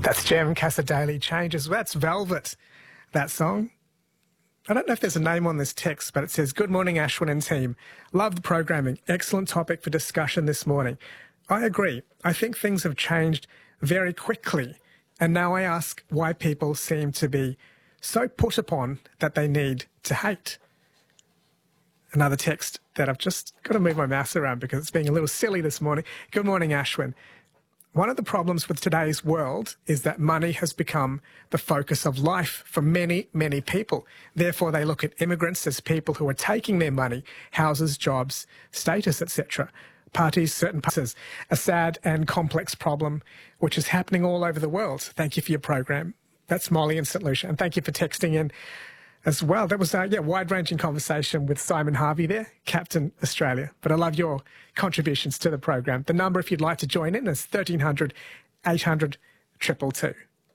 That's Jem Casadei, Changes. That's Velvet, that song. I don't know if there's a name on this text, but it says, "Good morning, Ashwin and team. Love the programming. Excellent topic for discussion this morning." I agree. I think things have changed very quickly. And now I ask why people seem to be so put upon that they need to hate. Another text that I've just got to move my mouse around because it's being a little silly this morning. "Good morning, Ashwin. One of the problems with today's world is that money has become the focus of life for many, many people. Therefore, they look at immigrants as people who are taking their money, houses, jobs, status, etc. Parties, certain parties. A sad and complex problem which is happening all over the world. Thank you for your program." That's Molly in St Lucia. And thank you for texting in as well. That was a wide-ranging conversation with Simon Harvey there, Captain Australia. But I love your contributions to the program. The number, if you'd like to join in, is 1300 800 222.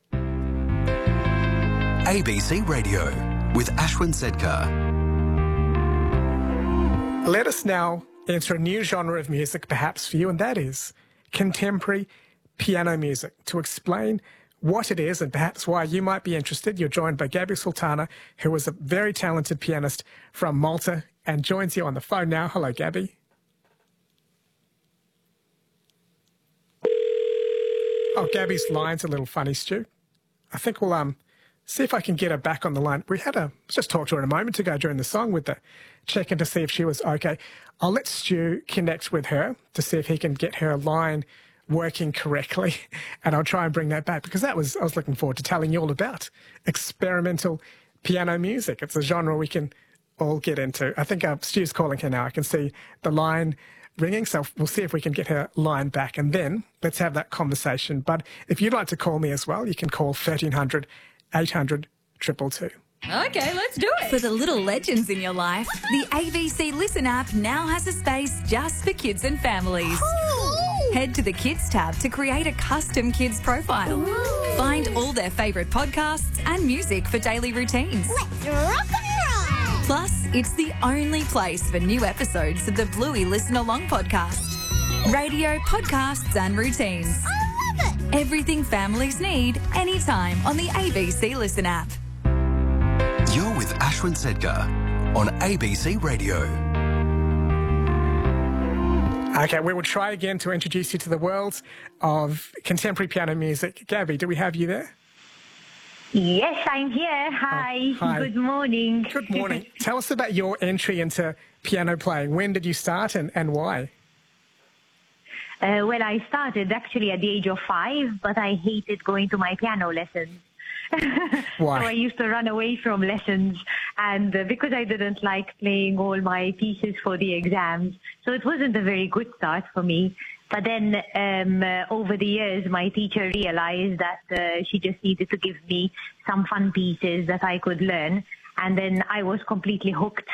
ABC Radio with Ashwin Sedkar. Let us now enter a new genre of music, perhaps for you, and that is contemporary piano music. To explain what it is and perhaps why you might be interested, you're joined by Gabby Sultana, who is a very talented pianist from Malta and joins you on the phone now. Hello, Gabby. Oh, Gabby's line's a little funny, Stu. I think we'll see if I can get her back on the line. We had just talked to her a moment ago during the song with the check-in to see if she was okay. I'll let Stu connect with her to see if he can get her line working correctly, and I'll try and bring that back because I was looking forward to telling you all about experimental piano music. It's a genre we can all get into. I think Stu's calling her now. I can see the line ringing, so we'll see if we can get her line back, and then let's have that conversation. But if you'd like to call me as well, you can call 1300 800 222. Okay, let's do it. For the little legends in your life, the ABC Listen app now has a space just for kids and families. Head to the Kids tab to create a custom kids profile. Find all their favourite podcasts and music for daily routines. Let's rock and roll! Plus, it's the only place for new episodes of the Bluey Listen Along podcast. Radio, podcasts and routines. I love it! Everything families need, anytime on the ABC Listen app. You're with Ashwin Sedkar on ABC Radio. Okay, we will try again to introduce you to the world of contemporary piano music. Gabby, do we have you there? Yes, I'm here. Hi. Oh, hi. Good morning. Good morning. Tell us about your entry into piano playing. When did you start and why? Well, I started actually at the age of 5, but I hated going to my piano lessons. Why? So I used to run away from lessons, and because I didn't like playing all my pieces for the exams, so it wasn't a very good start for me. But then over the years, my teacher realized that she just needed to give me some fun pieces that I could learn. And then I was completely hooked